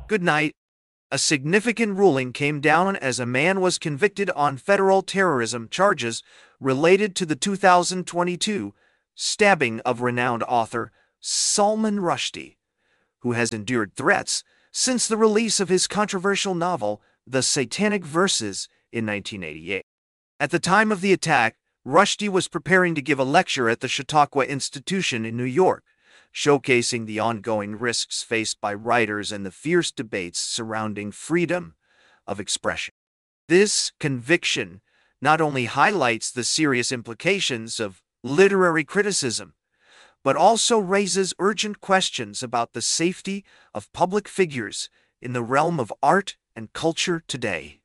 Good night. A significant ruling came down as a man was convicted on federal terrorism charges related to the 2022 stabbing of renowned author Salman Rushdie, who has endured threats since the release of his controversial novel, The Satanic Verses, in 1988. At the time of the attack, Rushdie was preparing to give a lecture at the Chautauqua Institution in New York, showcasing the ongoing risks faced by writers and the fierce debates surrounding freedom of expression. This conviction not only highlights the serious implications of literary criticism, but also raises urgent questions about the safety of public figures in the realm of art and culture today.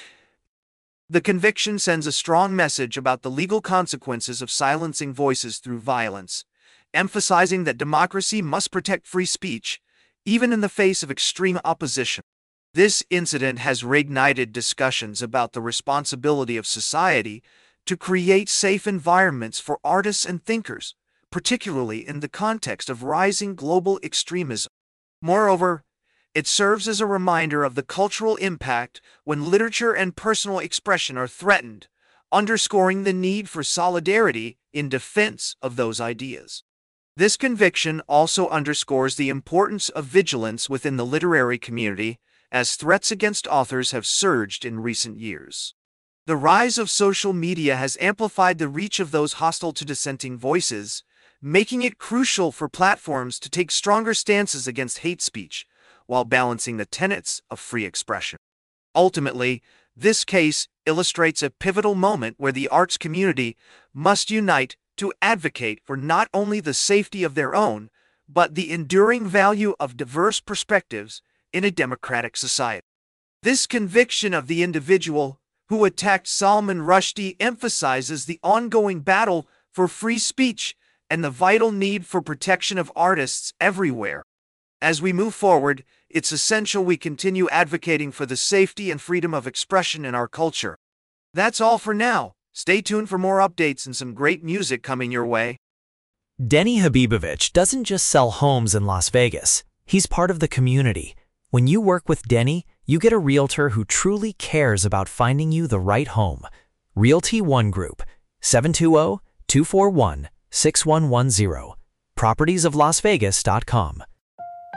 The conviction sends a strong message about the legal consequences of silencing voices through violence, emphasizing that democracy must protect free speech, even in the face of extreme opposition. This incident has reignited discussions about the responsibility of society to create safe environments for artists and thinkers, particularly in the context of rising global extremism. Moreover, it serves as a reminder of the cultural impact when literature and personal expression are threatened, underscoring the need for solidarity in defense of those ideas. This conviction also underscores the importance of vigilance within the literary community, as threats against authors have surged in recent years. The rise of social media has amplified the reach of those hostile to dissenting voices, making it crucial for platforms to take stronger stances against hate speech, while balancing the tenets of free expression. Ultimately, this case illustrates a pivotal moment where the arts community must unite to advocate for not only the safety of their own, but the enduring value of diverse perspectives in a democratic society. This conviction of the individual who attacked Salman Rushdie emphasizes the ongoing battle for free speech and the vital need for protection of artists everywhere. As we move forward, it's essential we continue advocating for the safety and freedom of expression in our culture. That's all for now. Stay tuned for more updates and some great music coming your way. Denny Habibovich doesn't just sell homes in Las Vegas. He's part of the community. When you work with Denny, you get a realtor who truly cares about finding you the right home. Realty One Group, 720-241-6110. propertiesoflasvegas.com.